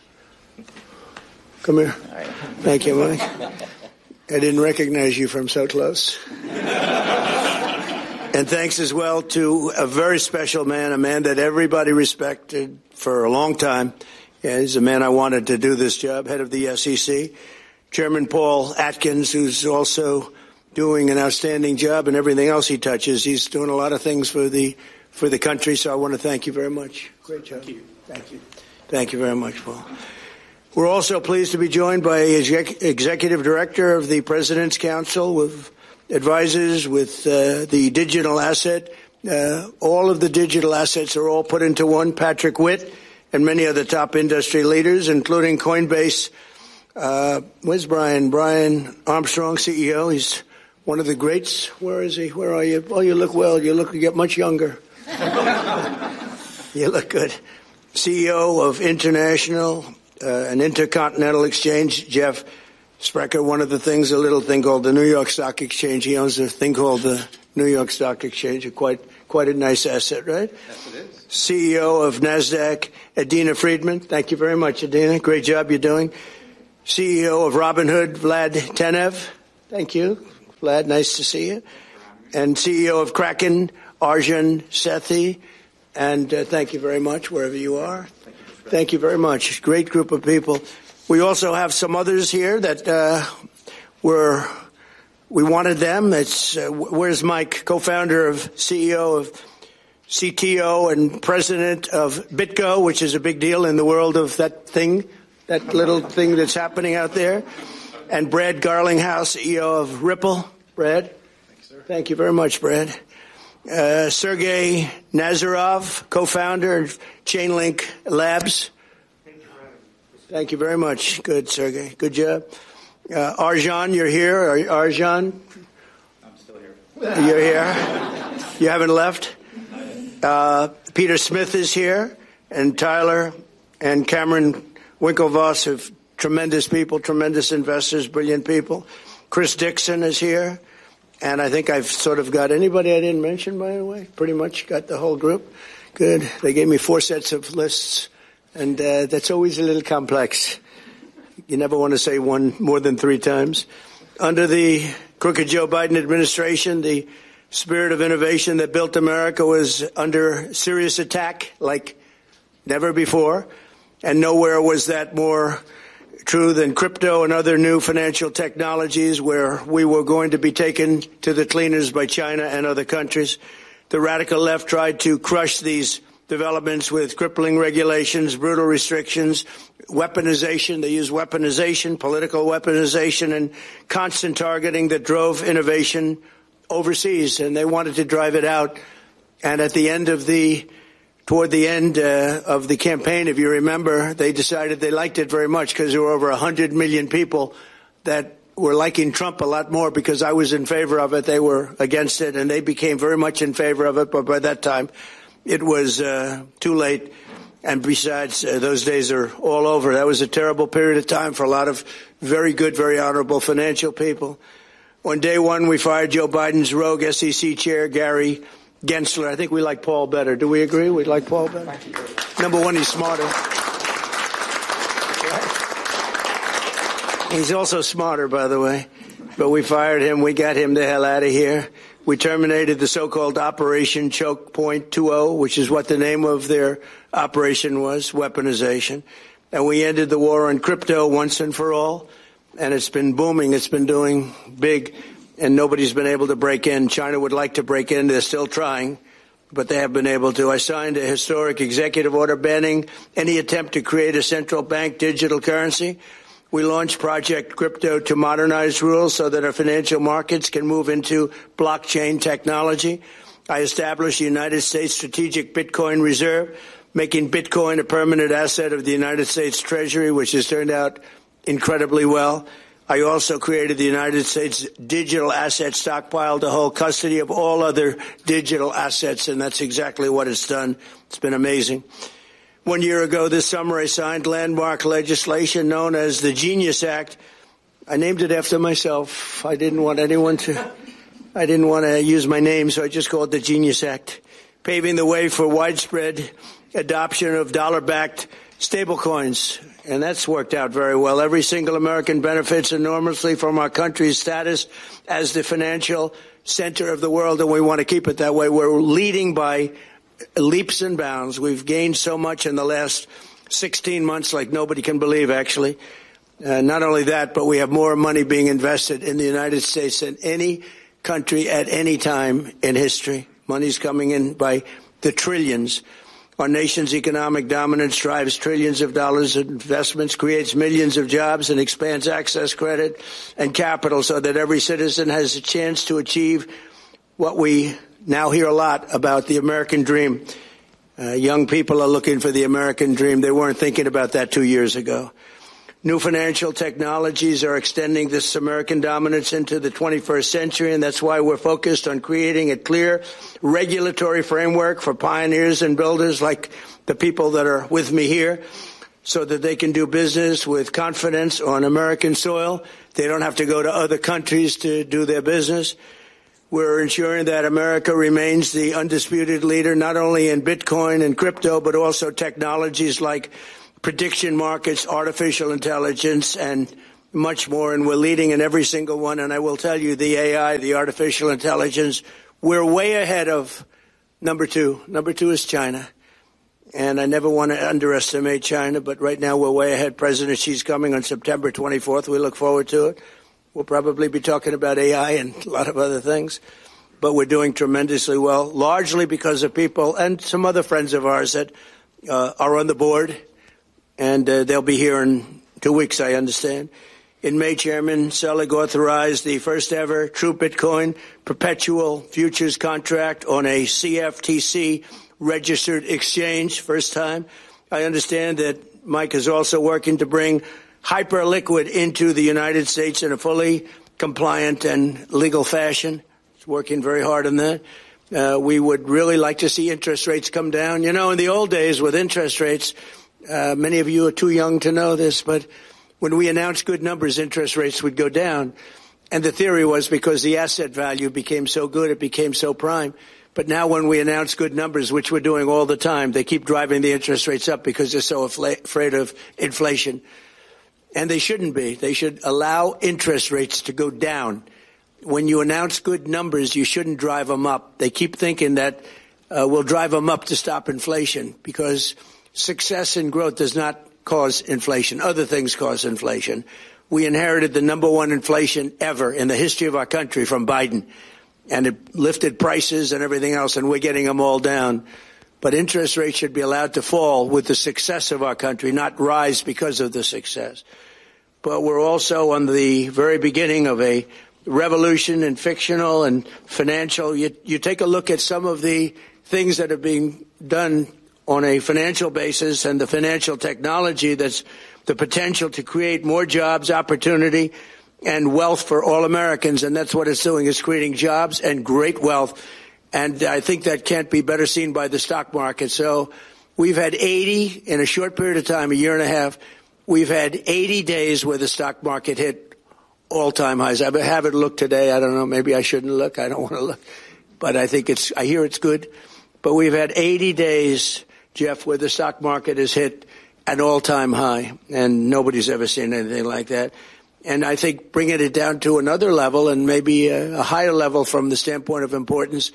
come here. Thank you, Mike. I didn't recognize you from so close. And thanks as well to a very special man, a man that everybody respected for a long time. Yeah, he's a man I wanted to do this job, head of the SEC. Chairman Paul Atkins, who's also doing an outstanding job in everything else he touches. He's doing a lot of things for the country, so I want to thank you very much. Great job. Thank you. Thank you very much, Paul. We're also pleased to be joined by Executive Director of the President's Council with advisors with the digital asset. All of the digital assets are all put into one, Patrick Witt, and many other top industry leaders, including Coinbase. Where's Brian? Brian Armstrong, CEO. He's one of the greats. Where is he? Where are you? Oh, you look well. You get much younger. You look good. CEO of International and Intercontinental Exchange, Jeff Sprecher. One of the things, a little thing called the New York Stock Exchange. He owns a thing called the New York Stock Exchange. Quite a nice asset, right? Yes, it is. CEO of NASDAQ, Adena Friedman. Thank you very much, Adena. Great job you're doing. CEO of Robinhood, Vlad Tenev. Thank you, Vlad. Nice to see you. And CEO of Kraken, Arjun Sethi. And thank you very much, wherever you are. Thank you very much. Great group of people. We also have some others here that we wanted them. Where's Mike, co-founder of CEO of CTO and president of BitGo, which is a big deal in the world of that little thing that's happening out there. And Brad Garlinghouse, CEO of Ripple. Brad? Thanks, sir. Thank you very much, Brad. Sergey Nazarov, co-founder of Chainlink Labs. Thank you very much. Good, Sergey. Good job. Arjan, you're here. Arjan? I'm still here. You're here? You haven't left? Peter Smith is here, and Tyler and Cameron Winklevoss of tremendous people, tremendous investors, brilliant people. Chris Dixon is here, and I think I've sort of got anybody I didn't mention, by the way. Pretty much got the whole group. Good. They gave me 4 sets of lists, and that's always a little complex. You never want to say one more than 3 times. Under the crooked Joe Biden administration, the spirit of innovation that built America was under serious attack like never before. And nowhere was that more true than crypto and other new financial technologies, where we were going to be taken to the cleaners by China and other countries. The radical left tried to crush these developments with crippling regulations, brutal restrictions, weaponization. They used weaponization, political weaponization, and constant targeting that drove innovation overseas, and they wanted to drive it out. And at the end of toward the end of the campaign, if you remember, they decided they liked it very much because there were over 100 million people that were liking Trump a lot more because I was in favor of it. They were against it, and they became very much in favor of it. But by that time, it was too late. And besides, those days are all over. That was a terrible period of time for a lot of very good, very honorable financial people. On day one, we fired Joe Biden's rogue SEC chair, Gary Gensler. I think we like Paul better. Do we agree? We like Paul better? Number one, he's smarter. He's also smarter, by the way. But we fired him. We got him the hell out of here. We terminated the so-called Operation Choke Point 2.0, which is what the name of their operation was, weaponization. And we ended the war on crypto once and for all. And it's been booming. It's been doing big, and nobody's been able to break in. China would like to break in. They're still trying, but they have been able to. I signed a historic executive order banning any attempt to create a central bank digital currency. We launched Project Crypto to modernize rules so that our financial markets can move into blockchain technology. I established the United States Strategic Bitcoin Reserve, making Bitcoin a permanent asset of the United States Treasury, which has turned out incredibly well. I also created the United States Digital Asset Stockpile to hold custody of all other digital assets, and that's exactly what it's done. It's been amazing. 1 year ago this summer, I signed landmark legislation known as the Genius Act. I named it after myself. I didn't want to use my name, so I just called it the Genius Act, paving the way for widespread adoption of dollar-backed stablecoins. And that's worked out very well. Every single American benefits enormously from our country's status as the financial center of the world, and we want to keep it that way. We're leading by leaps and bounds. We've gained so much in the last 16 months like nobody can believe, actually. Not only that, but we have more money being invested in the United States than any country at any time in history. Money's coming in by the trillions. Our nation's economic dominance drives trillions of dollars in investments, creates millions of jobs, and expands access, credit, and capital so that every citizen has a chance to achieve what we now hear a lot about, the American dream. Young people are looking for the American dream. They weren't thinking about that 2 years ago. New financial technologies are extending this American dominance into the 21st century, and that's why we're focused on creating a clear regulatory framework for pioneers and builders like the people that are with me here, so that they can do business with confidence on American soil. They don't have to go to other countries to do their business. We're ensuring that America remains the undisputed leader, not only in Bitcoin and crypto, but also technologies like prediction markets, artificial intelligence, and much more. And we're leading in every single one. And I will tell you, the AI, the artificial intelligence, we're way ahead of number two. Number two is China. And I never want to underestimate China, but right now we're way ahead. President Xi's coming on September 24th. We look forward to it. We'll probably be talking about AI and a lot of other things. But we're doing tremendously well, largely because of people and some other friends of ours that are on the board. And they'll be here in 2 weeks, I understand. In May, Chairman Selig authorized the first ever true Bitcoin perpetual futures contract on a CFTC registered exchange, first time. I understand that Mike is also working to bring Hyperliquid into the United States in a fully compliant and legal fashion. It's working very hard on that. We would really like to see interest rates come down. You know, in the old days with interest rates, many of you are too young to know this, but when we announced good numbers, interest rates would go down. And the theory was because the asset value became so good, it became so prime. But now when we announce good numbers, which we're doing all the time, they keep driving the interest rates up because they're so afraid of inflation. And they shouldn't be. They should allow interest rates to go down. When you announce good numbers, you shouldn't drive them up. They keep thinking that we'll drive them up to stop inflation, because success and growth does not cause inflation. Other things cause inflation. We inherited the number one inflation ever in the history of our country from Biden, and it lifted prices and everything else, and we're getting them all down. But interest rates should be allowed to fall with the success of our country, not rise because of the success. But we're also on the very beginning of a revolution in fictional and financial. You take a look at some of the things that are being done on a financial basis and the financial technology that's the potential to create more jobs, opportunity, and wealth for all Americans. And that's what it's doing. It's creating jobs and great wealth. And I think that can't be better seen by the stock market. So we've had 80 in a short period of time, a year and a half. We've had 80 days where the stock market hit all-time highs. I haven't looked today. I don't know. Maybe I shouldn't look. I don't want to look. But I hear it's good. But we've had 80 days, Jeff, where the stock market has hit an all-time high. And nobody's ever seen anything like that. And I think bringing it down to another level, and maybe a higher level from the standpoint of importance,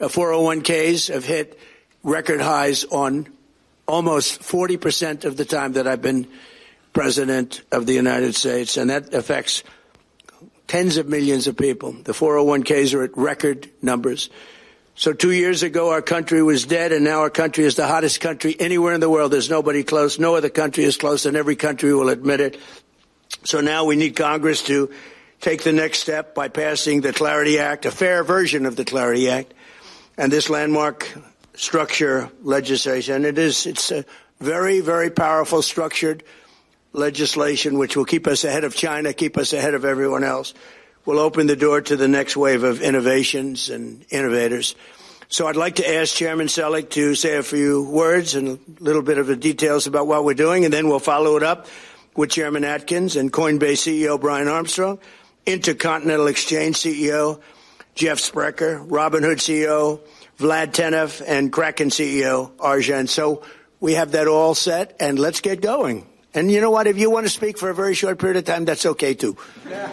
401ks have hit record highs on almost 40% of the time that I've been president of the United States. And that affects tens of millions of people. The 401ks are at record numbers. So 2 years ago, our country was dead, and now our country is the hottest country anywhere in the world. There's nobody close. No other country is close, and every country will admit it. So now we need Congress to take the next step by passing the Clarity Act, a fair version of the Clarity Act, and this landmark structure legislation. It's a very, very powerful structured legislation which will keep us ahead of China, keep us ahead of everyone else. Will open the door to the next wave of innovations and innovators. So I'd like to ask Chairman Selig to say a few words and a little bit of the details about what we're doing, and then we'll follow it up with Chairman Atkins and Coinbase CEO Brian Armstrong, Intercontinental Exchange CEO Jeff Sprecher, Robinhood CEO Vlad Tenev, and Kraken CEO Arjan. So we have that all set, and let's get going. And you know what? If you want to speak for a very short period of time, that's okay, too. Yeah.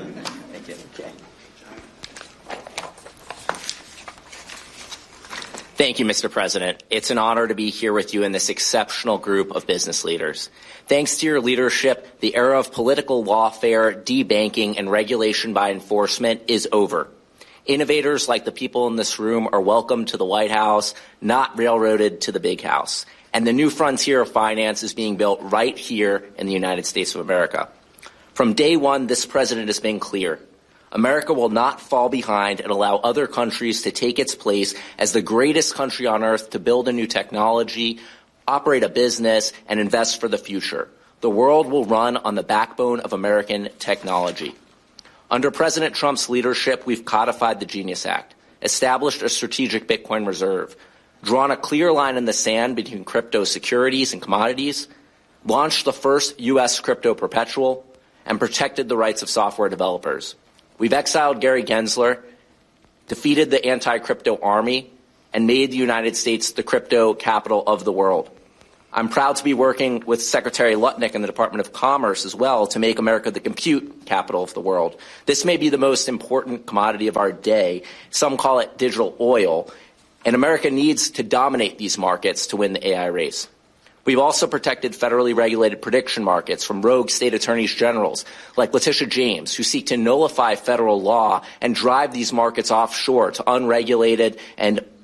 Thank you, Mr. President. It's an honor to be here with you and this exceptional group of business leaders. Thanks to your leadership, the era of political lawfare, debanking, and regulation by enforcement is over. Innovators like the people in this room are welcome to the White House, not railroaded to the big house. And the new frontier of finance is being built right here in the United States of America. From day one, this president has been clear. America will not fall behind and allow other countries to take its place as the greatest country on earth to build a new technology, operate a business, and invest for the future. The world will run on the backbone of American technology. Under President Trump's leadership, we've codified the Genius Act, established a strategic Bitcoin reserve, drawn a clear line in the sand between crypto securities and commodities, launched the first U.S. crypto perpetual, and protected the rights of software developers. We've exiled Gary Gensler, defeated the anti-crypto army, and made the United States the crypto capital of the world. I'm proud to be working with Secretary Lutnick in the Department of Commerce as well to make America the compute capital of the world. This may be the most important commodity of our day. Some call it digital oil, and America needs to dominate these markets to win the AI race. We've also protected federally regulated prediction markets from rogue state attorneys generals like Letitia James, who seek to nullify federal law and drive these markets offshore to unregulated and